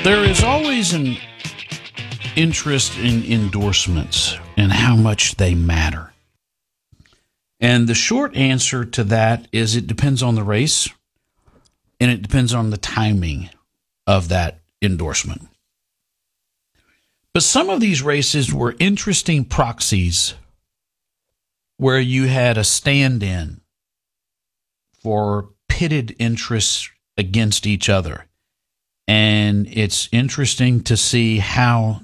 There is always an interest in endorsements and how much they matter. And the short answer to that is it depends on the race and it depends on the timing of that endorsement. But some of these races were interesting proxies where you had a stand-in for pitted interests against each other. And it's interesting to see how